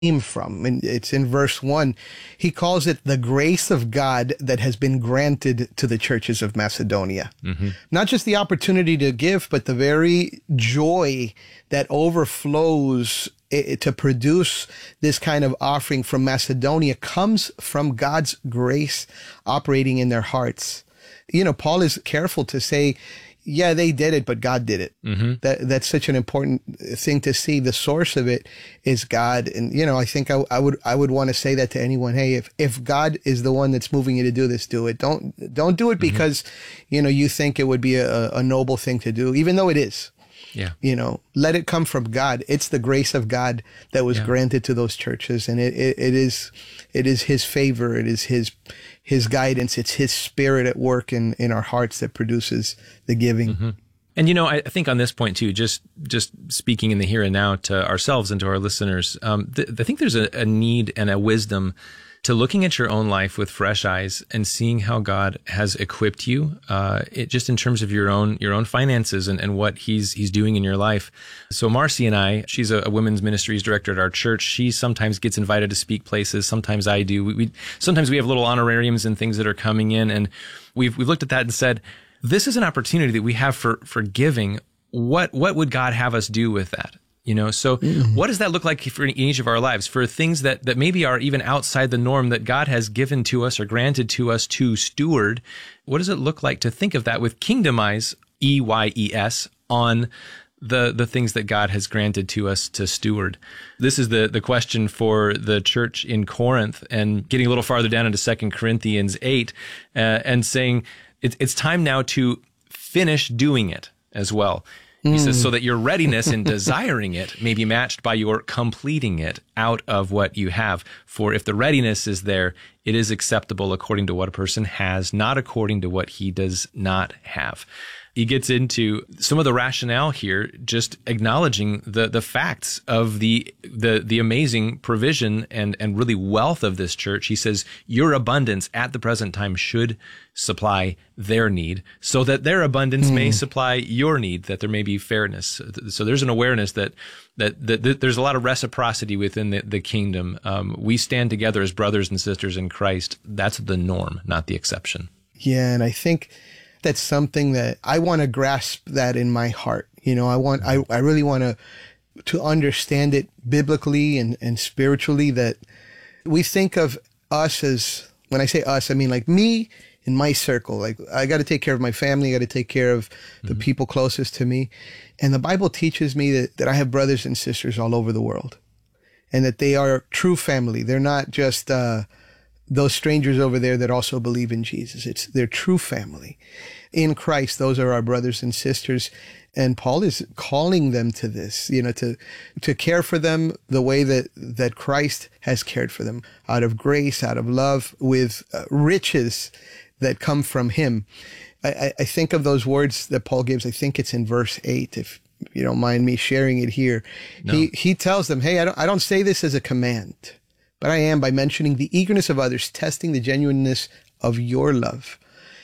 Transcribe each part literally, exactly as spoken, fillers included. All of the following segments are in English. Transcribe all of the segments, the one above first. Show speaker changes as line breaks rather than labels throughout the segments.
from, and it's in verse one. He calls it the grace of God that has been granted to the churches of Macedonia. Mm-hmm. Not just the opportunity to give, but the very joy that overflows to produce this kind of offering from Macedonia comes from God's grace operating in their hearts. You know, Paul is careful to say, yeah, they did it, but God did it. Mm-hmm. That that's such an important thing to see. The source of it is God. And, you know, I think I, I would I would want to say that to anyone. Hey, if, if God is the one that's moving you to do this, do it. Don't don't do it because, mm-hmm. you know, you think it would be a, a noble thing to do, even though it is.
Yeah.
You know, let it come from God. It's the grace of God that was yeah. granted to those churches. And it, it, it is it is his favor. It is his his guidance. It's his spirit at work in, in our hearts that produces the giving.
Mm-hmm. And, you know, I think on this point, too, just just speaking in the here and now to ourselves and to our listeners, um, th- I think there's a, a need and a wisdom to looking at your own life with fresh eyes and seeing how God has equipped you, uh, it, just in terms of your own your own finances and, and what He's He's doing in your life. So Marcy and I, she's a, a women's ministries director at our church. She sometimes gets invited to speak places. Sometimes I do. We, we sometimes we have little honorariums and things that are coming in, and we've we've looked at that and said, this is an opportunity that we have for for giving. What what would God have us do with that? You know, so mm-hmm. what does that look like for in each of our lives, for things that, that maybe are even outside the norm that God has given to us or granted to us to steward? What does it look like to think of that with kingdom eyes, E Y E S, on the the things that God has granted to us to steward? This is the, the question for the church in Corinth, and getting a little farther down into Second Corinthians eight, uh, and saying it, it's time now to finish doing it as well. He says, so that your readiness in desiring it may be matched by your completing it out of what you have. For if the readiness is there, it is acceptable according to what a person has, not according to what he does not have. He gets into some of the rationale here, just acknowledging the the facts of the the the amazing provision and and really wealth of this church. He says, your abundance at the present time should supply their need, so that their abundance mm. may supply your need, that there may be fairness. So there's an awareness that that, that, that there's a lot of reciprocity within the, the kingdom. Um, we stand together as brothers and sisters in Christ. That's the norm, not the exception.
Yeah, and I think that's something that I want to grasp that in my heart. You know, I want, I, I really want to, to understand it biblically and, and spiritually, that we think of us as, when I say us, I mean like me in my circle. Like I got to take care of my family. I got to take care of the mm-hmm. people closest to me. And the Bible teaches me that, that I have brothers and sisters all over the world, and that they are true family. They're not just, uh, those strangers over there that also believe in Jesus. It's their true family. In Christ, those are our brothers and sisters. And Paul is calling them to this, you know, to to care for them the way that, that Christ has cared for them, out of grace, out of love, with uh, riches that come from him. I, I think of those words that Paul gives. I think it's in verse eight, if you don't mind me sharing it here. No. He he tells them, hey, I don't I don't say this as a command, but I am by mentioning the eagerness of others, testing the genuineness of your love.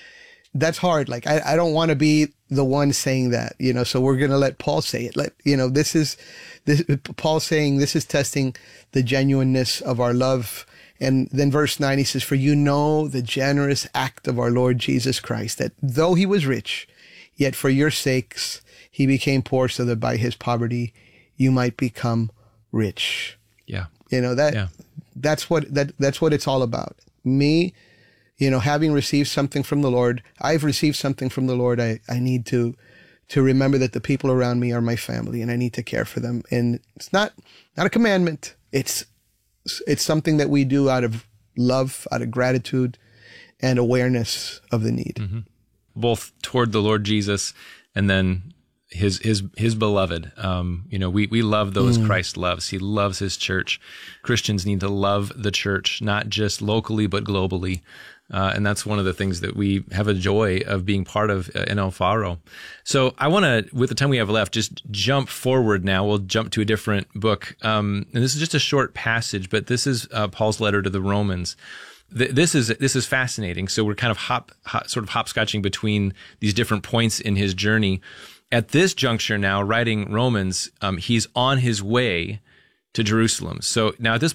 That's hard. Like, I, I don't want to be the one saying that, you know, so we're going to let Paul say it. Let, you know, this is, this, Paul saying this is testing the genuineness of our love. And then verse nine, he says, for you know the generous act of our Lord Jesus Christ, that though he was rich, yet for your sakes he became poor, so that by his poverty you might become rich.
Yeah.
You know, that, yeah. that's what, that, that's what it's all about. Me, you know, having received something from the Lord, I've received something from the Lord. I, I need to, to remember that the people around me are my family, and I need to care for them. And it's not, not a commandment. It's, it's something that we do out of love, out of gratitude and awareness of the need.
Mm-hmm. Both toward the Lord Jesus and then his his his beloved. Um, you know, we we love those mm. Christ loves. He loves his church. Christians need to love the church, not just locally, but globally. Uh, and that's one of the things that we have a joy of being part of uh, in El Faro. So I want to, with the time we have left, just jump forward now. We'll jump to a different book. Um, and this is just a short passage, but this is uh, Paul's letter to the Romans. Th- this is this is fascinating. So we're kind of hop, hop sort of hopscotching between these different points in his journey. At this juncture now, writing Romans, um, he's on his way to Jerusalem. So now at this